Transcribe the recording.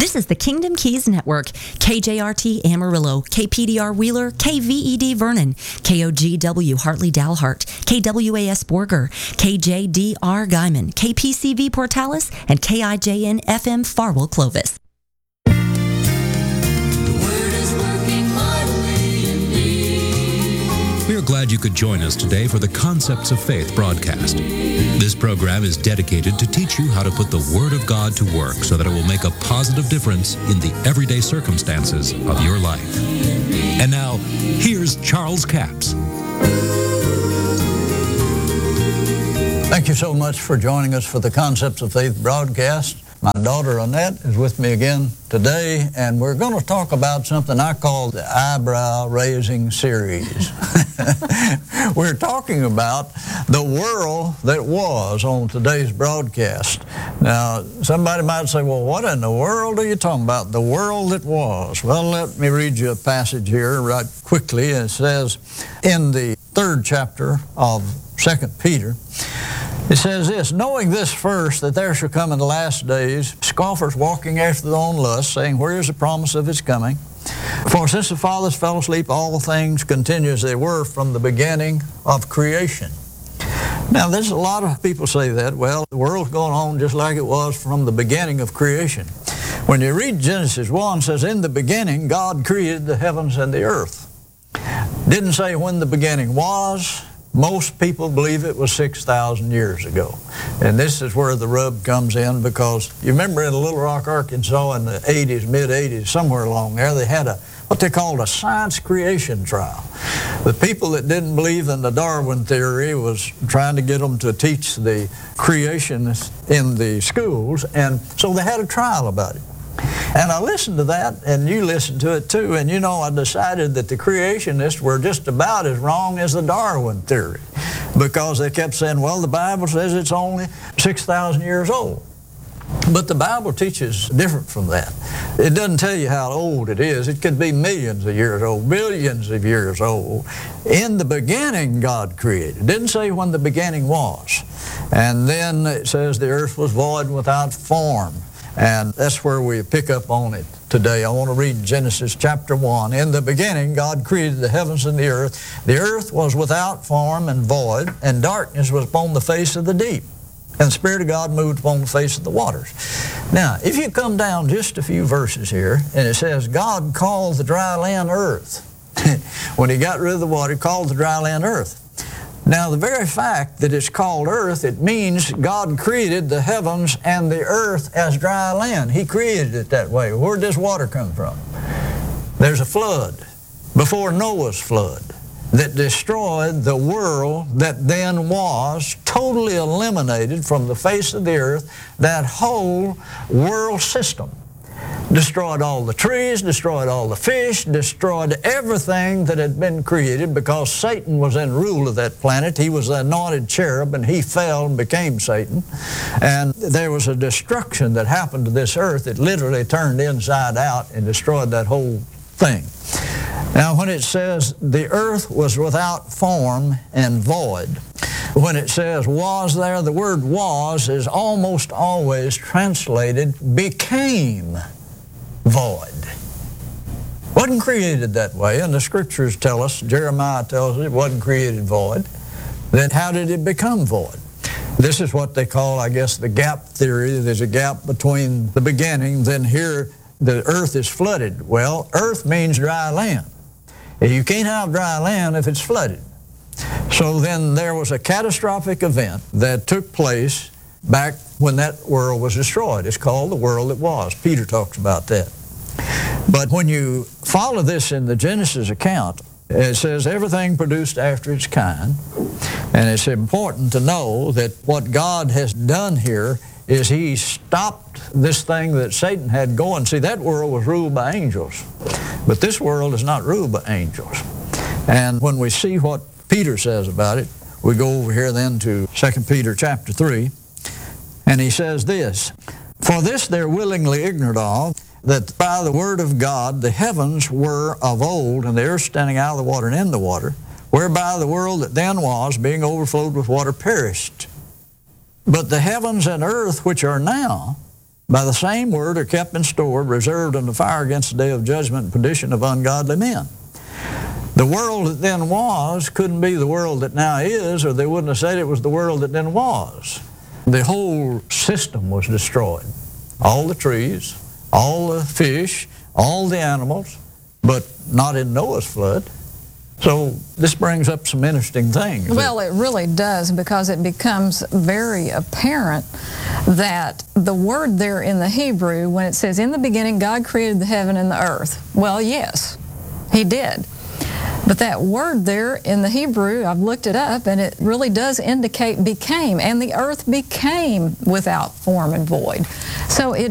This is the Kingdom Keys Network. KJRT Amarillo, KPDR Wheeler, KVED Vernon, KOGW Hartley Dalhart, KWAS Borger, KJDR Guyman, KPCV Portales, and KIJN FM Farwell Clovis. We are glad you could join us today for the Concepts of Faith broadcast. This program is dedicated to teach you how to put the Word of God to work so that it will make a positive difference in the everyday circumstances of your life. And now, here's Charles Capps. Thank you so much for joining us for the Concepts of Faith broadcast. My daughter Annette is with me again today, and we're going to talk about something I call the eyebrow-raising series. We're talking about the world that was on today's broadcast. Now, somebody might say, well, what in the world are you talking about? The world that was. Well, let me read you a passage here right quickly. It says in the 3rd chapter of 2 Peter, it says this, knowing this first, that there shall come in the last days scoffers walking after their own lust, saying, where is the promise of his coming? For since the fathers fell asleep, all things continue as they were from the beginning of creation. Now, there's a lot of people say that. Well, the world's going on just like it was from the beginning of creation. When you read Genesis 1, it says, in the beginning, God created the heavens and the earth. Didn't say when the beginning was. Most people believe it was 6,000 years ago. And this is where the rub comes in, because you remember in Little Rock, Arkansas in the 80s, mid-80s, somewhere along there, they had what they called a science creation trial. The people that didn't believe in the Darwin theory was trying to get them to teach the creation in the schools, and so they had a trial about it. And I listened to that, and you listened to it too, and you know, I decided that the creationists were just about as wrong as the Darwin theory, because they kept saying, well, the Bible says it's only 6,000 years old. But the Bible teaches different from that. It doesn't tell you how old it is. It could be millions of years old, billions of years old. In the beginning, God created. It didn't say when the beginning was. And then it says the earth was void and without form. And that's where we pick up on it today. I want to read Genesis chapter 1. In the beginning, God created the heavens and the earth. The earth was without form and void, and darkness was upon the face of the deep. And the Spirit of God moved upon the face of the waters. Now, if you come down just a few verses here, and it says, God called the dry land earth. When he got rid of the water, he called the dry land earth. Now, the very fact that it's called earth, it means God created the heavens and the earth as dry land. He created it that way. Where does water come from? There's a flood before Noah's flood that destroyed the world that then was, totally eliminated from the face of the earth, that whole world system. Destroyed all the trees, destroyed all the fish, destroyed everything that had been created, because Satan was in rule of that planet. He was the anointed cherub, and he fell and became Satan. And there was a destruction that happened to this earth. It literally turned inside out and destroyed that whole thing. Now, when it says the earth was without form and void, when it says was there, the word was is almost always translated became void. Wasn't created that way, and the scriptures tell us, Jeremiah tells us it wasn't created void. Then how did it become void? This is what they call, I guess, the gap theory. There's a gap between the beginning, then here the earth is flooded. Well, earth means dry land. You can't have dry land if it's flooded. So then there was a catastrophic event that took place back when that world was destroyed. It's called the world that was. Peter talks about that. But when you follow this in the Genesis account, it says everything produced after its kind. And it's important to know that what God has done here is he stopped this thing that Satan had going. See, that world was ruled by angels. But this world is not ruled by angels. And when we see what Peter says about it, we go over here then to 2 Peter chapter 3. And he says this, for this they're willingly ignorant of, that by the word of God the heavens were of old, and the earth standing out of the water and in the water, whereby the world that then was, being overflowed with water, perished. But the heavens and earth which are now by the same word are kept in store, reserved unto fire against the day of judgment and perdition of ungodly men. The world that then was couldn't be the world that now is, or they wouldn't have said it was the world that then was. The whole system was destroyed. All the trees, all the fish, all the animals, but not in Noah's flood. So this brings up some interesting things. Well, it really does, because it becomes very apparent that the word there in the Hebrew, when it says, in the beginning God created the heaven and the earth. Well, yes, He did. But that word there in the Hebrew, I've looked it up, and it really does indicate became, and the earth became without form and void. So it